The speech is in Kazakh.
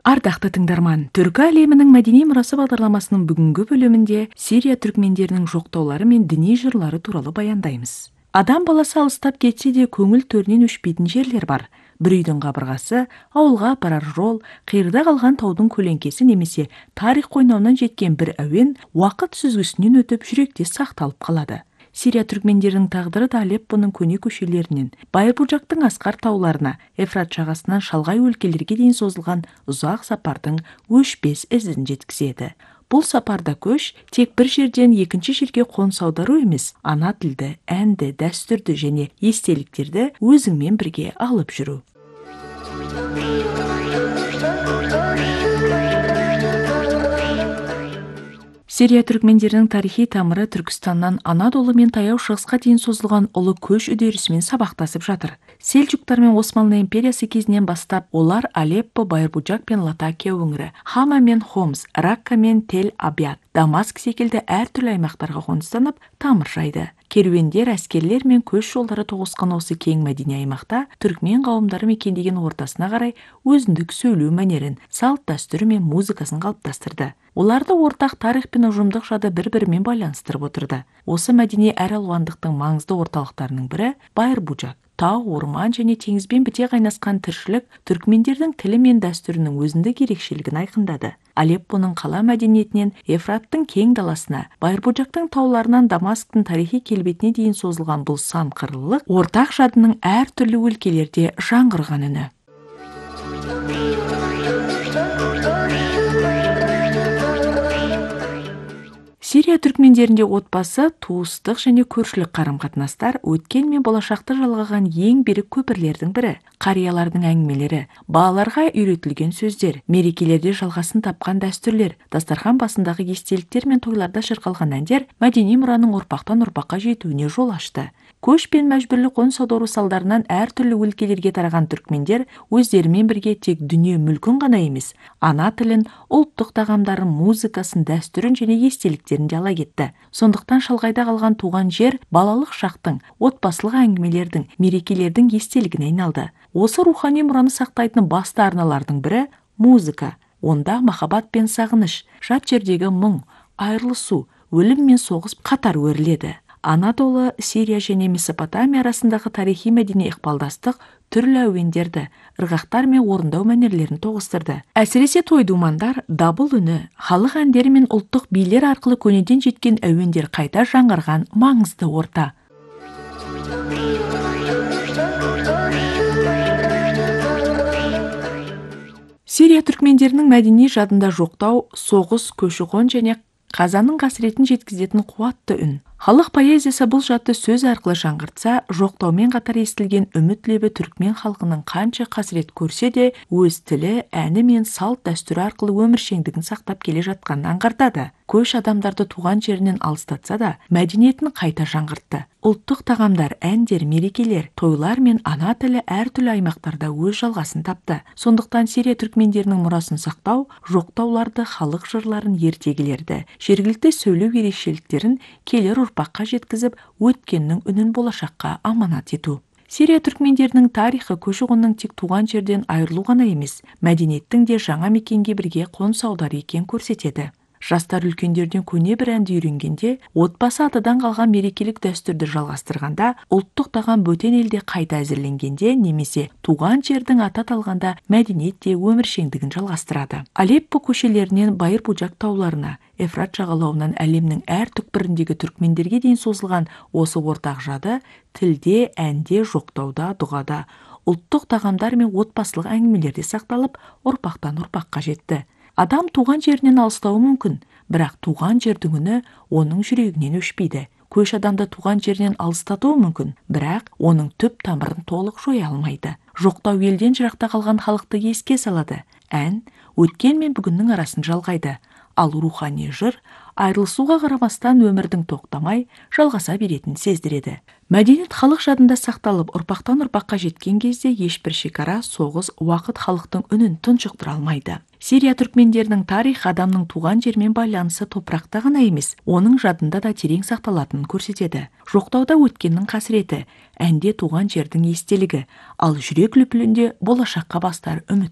Ардақты тыңдарман, түркі әлемінің мәдени мұрасы бағдарламасының бүгінгі бөлімінде Сирия түркмендерінің жоқтаулары мен діни жырлары туралы баяндаймыз. Адам баласы алыстап кетсе де көңіл төрінен өшпейтін жерлер бар. Бір үйдің қабырғасы, ауылға апарар жол, қиырда қалған таудың көлеңкесі немесе тарих қойнауынан жеткен бір әуен уақыт сүзгісінен өтіп жүректе сақталып қалады. Сирия түркмендерінің тағдыры да Алеппоның көне көшелерінен, Байырбужактың асқар тауларына, Ефрат жағасынан шалғай өлкелерге дейін созылған ұзақ сапардың өшпес ізін жеткізеді. Бұл сапарда көш тек бір жерден екінші жерге қоныс аудару емес, ана тілді, әнді, дәстүрді және естеліктерді өзіңмен бірге алып жүру. Сирия түркмендерінің тарихи тамыры Түркістаннан Анадолы мен таяу шығысқа дейін созылған ұлы көш үдерісімен сабақтасып жатыр. Селжуктар мен Османлы империясы кезінен бастап олар Алеппо, Байырбужак пен Латакия өңірі, Хама мен Хомс, Ракка мен Тель-Абяд, Дамаск секілді әртүрлі аймақтарға қоныстанып тамыр жайды. Керуендер, әскерлер мен көш жолдары тоғысқан осы кең мәдени аймақта түркмен қауымдары мекендеген ортасына қарай өзіндік сөйлеу мәнерін, салт дәстүрі мен музыкасын қалыптастырды. Оларды ортақ тарих пен ұжымдық жады бір-бірімен байланыстырып отырды. Осы мәдени әралуандықтың маңызды орталықтарының бірі Байырбужак. Тау, орман және теңізбен біте қайнасқан тіршілік түркмендердің тілі мен дәстүрінің өзіндік ерекшелігін айқындады. Алеппоның қала мәдениетінен Ефраттың кең даласына, Байырбужактың тауларынан Дамасктың тарихи келбетіне дейін созылған бұл сан қырлылық ортақ жадының әртүрлі өлкелерде жаңғырған үні. Сирия түркмендерінде отбасы, туыстық және көршілік қарым-қатынастар өткен мен болашақты жалғаған ең берік көпірлердің бірі. Қариялардың әңгімелері, балаларға үйретілген сөздер, мерекелерде жалғасын тапқан дәстүрлер, дастархан басындағы естеліктер мен тойларда шырқалған әндер мәдени мұраның ұрпақтан ұрпаққа жетуіне жол ашты. Көш пен мәжбүрлі қоныс аудару салдарынан әртүрлі өлкелерге тараған түркмендер өздерімен бірге тек дүние мүлкін ғана емес, ана тілін, ұлттық тағамдарын, музыкасын, дәстүрін және естеліктерін де ала кетті. Сондықтан шалғайда қалған туған жер балалық шақтың, отбасылық әңгімелердің, мерекелердің естелігіне айналды. Осы рухани мұраны сақтайтын басты арналардың бірі музыка. Онда махаббат пен сағыныш, жат жердегі мұң, айырылысу, өлім мен соғыс қатар өріледі. Анадолы, Сирия және Месопотамия арасындағы тарихи мәдени ықпалдастық түрлі әуендерді, ырғақтар мен орындау мәнерлерін тоғыстырды. Әсіресе той-думандар, дабыл үні, халық әндері мен ұлттық билер арқылы көнеден жеткен әуендер қайта жаңғырған маңызды орта. Сирия түркмендерінің мәдени жадында жоқтау, соғыс, көші-қон және қазаның қасіретін жеткізетін қуатты үн. Халық поэзиясы бұл жадты сөз арқылы жаңғыртса, жоқтаумен қатар естілген үміт лебі түркмен халқының қанша қасірет көрсе де, өз тілі, әні мен салт дәстүрі арқылы өміршеңдігін сақтап келе жатқанын аңғартады. Көш адамдарды туған жерінен алыстатса да, мәдениетін қайта жаңғыртты. Ұлттық тағамдар, әндер, мерекелер, тойлар мен ана тілі әртүрлі аймақтарда өз жалғасын тапты. Сондықтан Сирия түркмендерінің мұрасын сақтау, жоқтауларды, халық жырларын, ертегілерді, жергілікті сөйлеу ерекшеліктерін келер ұрпаққа жеткізіп, өткеннің үнін болашаққа аманат ету. Сирия түркмендерінің тарихы көші-қонның тек туған жерден айырылу ғана емес, мәдениеттің де жаңа мекенге бірге қоныс аудару екенін көрсетеді. Жастар үлкендерден көне бір әнді үйренгенде, отбасы атадан қалған мерекелік дәстүрді жалғастырғанда, ұлттық тағам бөтен елде қайта әзірленгенде немесе туған жердің аты аталғанда мәдениет те өміршеңдігін жалғастырады. Алеппо көшелерінен Байырбужак тауларына, Ефрат жағалауынан әлемнің әр түкпіріндегі түркмендерге дейін созылған осы ортақ жады тілде, әнде, жоқтауда, дұғада, ұлттық тағамдар мен отбасылық әңгімелерде сақталып, ұрпақтан ұрпаққа жетті. Адам туған жерінен алыстауы мүмкін, бірақ туған жердің үні оның жүрегінен өшпейді. Көш адамды туған жерінен алыстатуы мүмкін, бірақ оның түп тамырын толық жоя алмайды. Жоқтау елден жырақта қалған халықты еске салады. Ән өткен мен бүгіннің арасын жалғайды. Ал рухани жыр айырылысуға қарамастан өмірдің тоқтамай жалғаса беретінін сездіреді. Мәдениет халық жадында сақталып, ұрпақтан ұрпаққа жеткен кезде ешбір шекара, соғыс, уақыт халықтың үнін тұншықтыра алмайды. Сирия түркмендерінің тарих адамның туған жермен байланысы топырақта ғана емес, оның жадында да терең сақталатынын көрсетеді. Жоқтауда өткеннің қасіреті, әнде туған жердің естелігі, ал жүрек лүпілінде болашаққа бастар үміт